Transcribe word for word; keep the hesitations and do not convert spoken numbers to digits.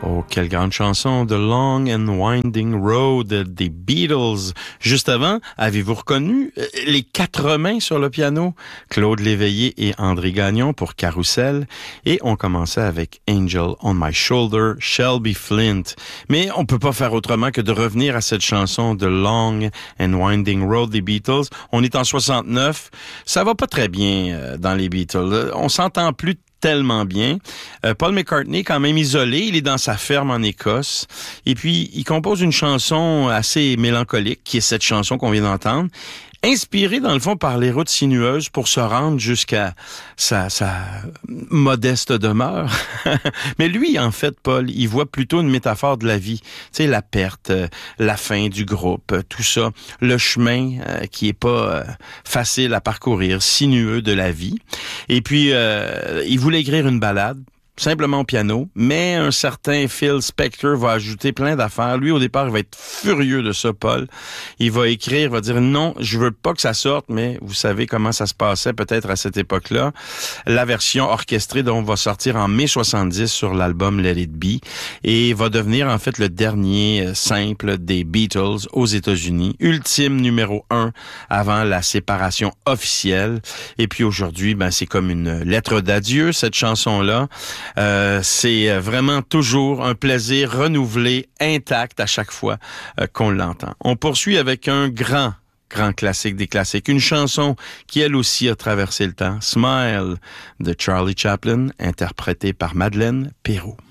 Oh, quelle grande chanson, The Long and Winding Road des Beatles. Juste avant, avez-vous reconnu les quatre mains sur le piano? Claude Léveillé et André Gagnon pour Carousel. Et on commençait avec Angel on My Shoulder, Shelby Flint. Mais on peut pas faire autrement que de revenir à cette chanson The Long and Winding Road des Beatles. On est en soixante-neuf. Ça va pas très bien dans les Beatles. On s'entend plus tellement bien. Euh, Paul McCartney, quand même isolé, il est dans sa ferme en Écosse. Et puis, il compose une chanson assez mélancolique, qui est cette chanson qu'on vient d'entendre, inspirée, dans le fond, par les routes sinueuses pour se rendre jusqu'à sa, sa modeste demeure. Mais lui, en fait, Paul, il voit plutôt une métaphore de la vie. Tu sais, la perte, la fin du groupe, tout ça. Le chemin euh, qui est pas euh, facile à parcourir, sinueux de la vie. Et puis, euh, il voulait écrire une ballade, simplement au piano, mais un certain Phil Spector va ajouter plein d'affaires. Lui, au départ, il va être furieux de ça, Paul. Il va écrire, il va dire non, je veux pas que ça sorte, mais vous savez comment ça se passait peut-être à cette époque-là. La version orchestrée dont va sortir en mai soixante-dix sur l'album Let It Be et va devenir en fait le dernier simple des Beatles aux États-Unis, ultime numéro un avant la séparation officielle. Et puis aujourd'hui, ben c'est comme une lettre d'adieu, cette chanson-là. Euh, c'est vraiment toujours un plaisir renouvelé, intact à chaque fois euh, qu'on l'entend. On poursuit avec un grand, grand classique des classiques. Une chanson qui, elle aussi, a traversé le temps. Smile de Charlie Chaplin, interprétée par Madeleine Peyroux.